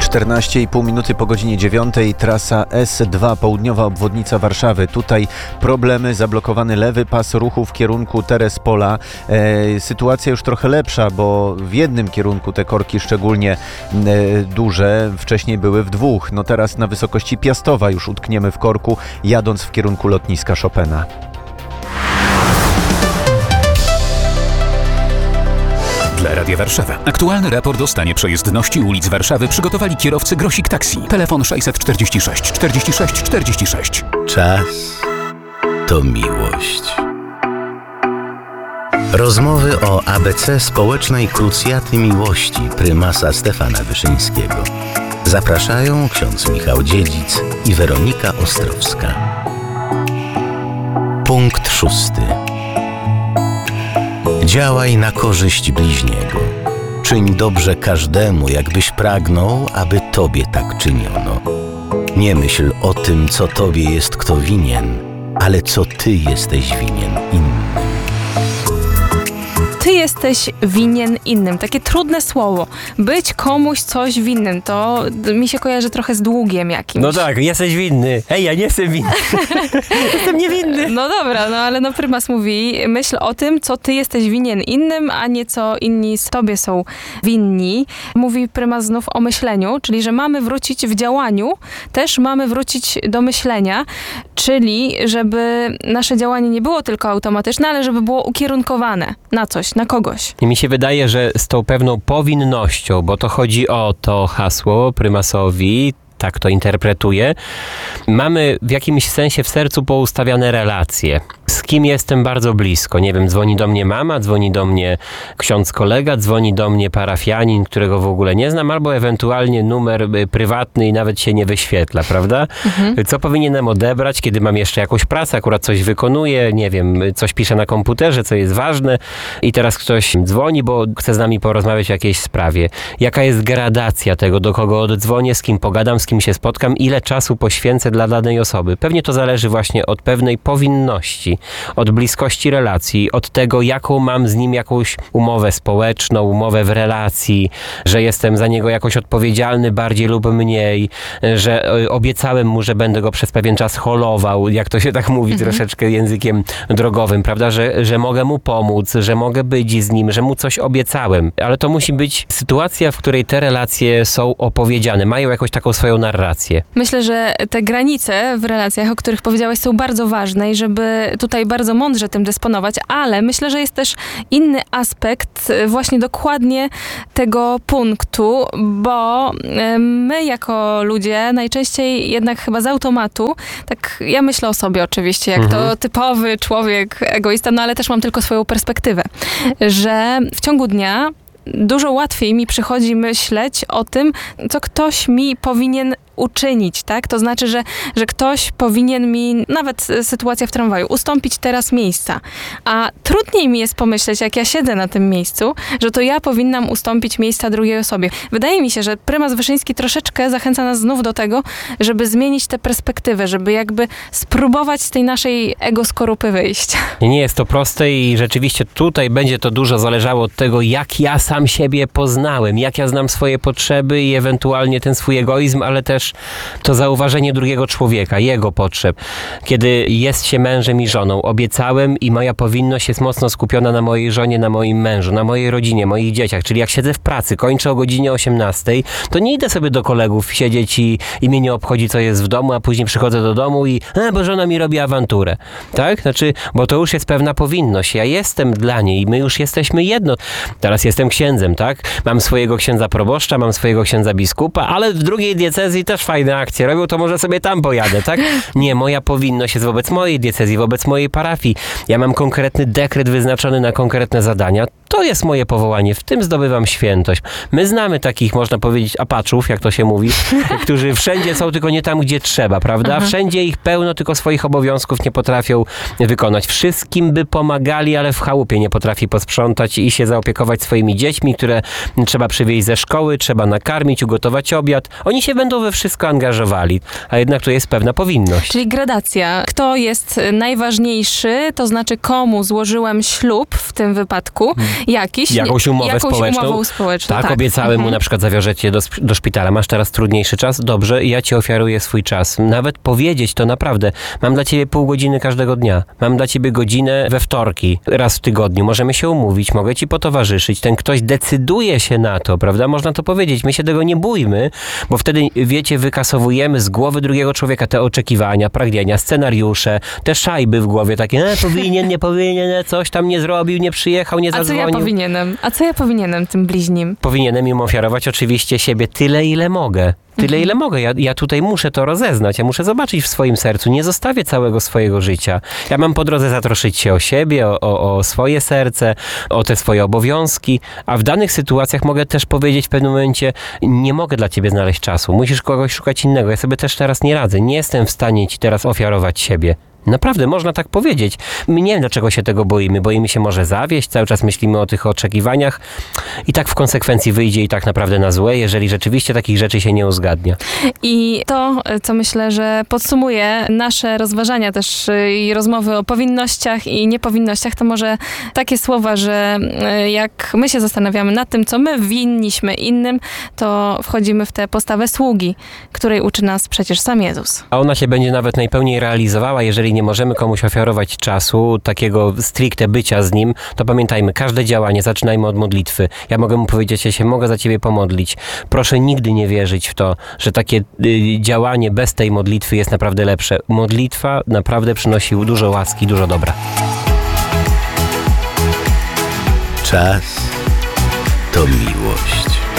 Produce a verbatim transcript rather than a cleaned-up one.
czternaście i pół minuty po godzinie dziewiątej, trasa S dwa, południowa obwodnica Warszawy. Tutaj problemy, zablokowany lewy pas ruchu w kierunku Terespola. E, sytuacja już trochę lepsza, bo w jednym kierunku te korki szczególnie e, duże, wcześniej były w dwóch. No teraz na wysokości Piastowa już utkniemy w korku, jadąc w kierunku lotniska Chopina. Dla Radia Warszawa. Aktualny raport o stanie przejezdności ulic Warszawy przygotowali kierowcy Grosik Taxi. Telefon sześćset czterdzieści sześć czterdzieści sześć czterdzieści sześć. Czas to miłość. Rozmowy o A B C społecznej krucjaty miłości prymasa Stefana Wyszyńskiego. Zapraszają ksiądz Michał Dziedzic i Weronika Ostrowska. Punkt szósty. Działaj na korzyść bliźniego. Czyń dobrze każdemu, jakbyś pragnął, aby tobie tak czyniono. Nie myśl o tym, co tobie jest kto winien, ale co ty jesteś winien innym. Ty jesteś winien innym. Takie trudne słowo. Być komuś coś winnym, to mi się kojarzy trochę z długiem jakimś. No tak, jesteś winny. Ej, ja nie jestem winny. Jestem niewinny. No dobra, no ale no prymas mówi, myśl o tym, co ty jesteś winien innym, a nie co inni z tobie są winni. Mówi prymas znów o myśleniu, czyli że mamy wrócić w działaniu, też mamy wrócić do myślenia, czyli żeby nasze działanie nie było tylko automatyczne, ale żeby było ukierunkowane na coś, na kogoś. I mi się wydaje, że z tą pewną powinnością, bo to chodzi o to hasło prymasowi, tak to interpretuję, mamy w jakimś sensie w sercu poustawiane relacje. Z kim jestem bardzo blisko. Nie wiem, dzwoni do mnie mama, dzwoni do mnie ksiądz kolega, dzwoni do mnie parafianin, którego w ogóle nie znam, albo ewentualnie numer prywatny i nawet się nie wyświetla, prawda? Mhm. Co powinienem odebrać, kiedy mam jeszcze jakąś pracę, akurat coś wykonuję, nie wiem, coś piszę na komputerze, co jest ważne i teraz ktoś dzwoni, bo chce z nami porozmawiać o jakiejś sprawie. Jaka jest gradacja tego, do kogo oddzwonię, z kim pogadam, z kim się spotkam, ile czasu poświęcę dla danej osoby. Pewnie to zależy właśnie od pewnej powinności, od bliskości relacji, od tego, jaką mam z nim jakąś umowę społeczną, umowę w relacji, że jestem za niego jakoś odpowiedzialny bardziej lub mniej, że obiecałem mu, że będę go przez pewien czas holował, jak to się tak mówi mhm. troszeczkę językiem drogowym, prawda, że, że mogę mu pomóc, że mogę być z nim, że mu coś obiecałem, ale to musi być sytuacja, w której te relacje są opowiedziane, mają jakąś taką swoją narrację. Myślę, że te granice w relacjach, o których powiedziałeś, są bardzo ważne i żeby tutaj bardzo mądrze tym dysponować, ale myślę, że jest też inny aspekt właśnie dokładnie tego punktu, bo my jako ludzie najczęściej jednak chyba z automatu, tak ja myślę o sobie oczywiście, jak mhm. to typowy człowiek egoista, no ale też mam tylko swoją perspektywę, że w ciągu dnia dużo łatwiej mi przychodzi myśleć o tym, co ktoś mi powinien uczynić, tak? To znaczy, że, że ktoś powinien mi, nawet sytuacja w tramwaju, ustąpić teraz miejsca. A trudniej mi jest pomyśleć, jak ja siedzę na tym miejscu, że to ja powinnam ustąpić miejsca drugiej osobie. Wydaje mi się, że prymas Wyszyński troszeczkę zachęca nas znów do tego, żeby zmienić tę perspektywę, żeby jakby spróbować z tej naszej ego-skorupy wyjść. Nie jest to proste i rzeczywiście tutaj będzie to dużo zależało od tego, jak ja sam siebie poznałem, jak ja znam swoje potrzeby i ewentualnie ten swój egoizm, ale też to zauważenie drugiego człowieka, jego potrzeb. Kiedy jest się mężem i żoną, obiecałem i moja powinność jest mocno skupiona na mojej żonie, na moim mężu, na mojej rodzinie, moich dzieciach. Czyli jak siedzę w pracy, kończę o godzinie osiemnastej, to nie idę sobie do kolegów siedzieć i, i mnie nie obchodzi, co jest w domu, a później przychodzę do domu i e, bo żona mi robi awanturę. Tak? Znaczy, bo to już jest pewna powinność. Ja jestem dla niej i my już jesteśmy jedno. Teraz jestem księdzem, tak? Mam swojego księdza proboszcza, mam swojego księdza biskupa, ale w drugiej diecezji też fajne akcje robią, to może sobie tam pojadę, tak? Nie, moja powinność jest wobec mojej diecezji, wobec mojej parafii. Ja mam konkretny dekret wyznaczony na konkretne zadania. To jest moje powołanie, w tym zdobywam świętość. My znamy takich, można powiedzieć, apaczów, jak to się mówi, którzy wszędzie są, tylko nie tam, gdzie trzeba, prawda? Aha. Wszędzie ich pełno, tylko swoich obowiązków nie potrafią wykonać. Wszystkim by pomagali, ale w chałupie nie potrafi posprzątać i się zaopiekować swoimi dziećmi, które trzeba przywieźć ze szkoły, trzeba nakarmić, ugotować obiad. Oni się będą we wszystkim wszystko angażowali, a jednak tu jest pewna powinność. Czyli gradacja. Kto jest najważniejszy, to znaczy komu złożyłem ślub w tym wypadku, jakiś. Jakąś umowę jakąś społeczną. umową społeczną. Tak, Tak, obiecałem mhm. mu na przykład zawiożę cię do, sp- do szpitala, masz teraz trudniejszy czas, dobrze, ja ci ofiaruję swój czas. Nawet powiedzieć to naprawdę, mam dla ciebie pół godziny każdego dnia, mam dla ciebie godzinę we wtorki, raz w tygodniu, możemy się umówić, mogę ci potowarzyszyć, ten ktoś decyduje się na to, prawda, można to powiedzieć, my się tego nie bójmy, bo wtedy, wiecie, wykasowujemy z głowy drugiego człowieka te oczekiwania, pragnienia, scenariusze, te szajby w głowie takie, e, powinien, nie powinien, e, coś tam nie zrobił, nie przyjechał, nie A co zadzwonił. ja powinienem? A co ja powinienem tym bliźnim? Powinienem im ofiarować oczywiście siebie tyle, ile mogę. Tyle, ile mogę. Ja, ja tutaj muszę to rozeznać. Ja muszę zobaczyć w swoim sercu. Nie zostawię całego swojego życia. Ja mam po drodze zatroszczyć się o siebie, o, o, o swoje serce, o te swoje obowiązki, a w danych sytuacjach mogę też powiedzieć w pewnym momencie, nie mogę dla ciebie znaleźć czasu. Musisz kogoś szukać innego. Ja sobie też teraz nie radzę. Nie jestem w stanie ci teraz ofiarować siebie. Naprawdę, można tak powiedzieć. My nie wiem, dlaczego się tego boimy. Boimy się może zawieść, cały czas myślimy o tych oczekiwaniach i tak w konsekwencji wyjdzie i tak naprawdę na złe, jeżeli rzeczywiście takich rzeczy się nie uzgadnia. I to, co myślę, że podsumuje nasze rozważania też y, i rozmowy o powinnościach i niepowinnościach, to może takie słowa, że y, jak my się zastanawiamy nad tym, co my winniśmy innym, to wchodzimy w tę postawę sługi, której uczy nas przecież sam Jezus. A ona się będzie nawet najpełniej realizowała, jeżeli nie możemy komuś ofiarować czasu, takiego stricte bycia z nim, to pamiętajmy, każde działanie, zaczynajmy od modlitwy. Ja mogę mu powiedzieć, ja się mogę za ciebie pomodlić. Proszę nigdy nie wierzyć w to, że takie y, działanie bez tej modlitwy jest naprawdę lepsze. Modlitwa naprawdę przynosi dużo łaski, dużo dobra. Czas to miłość.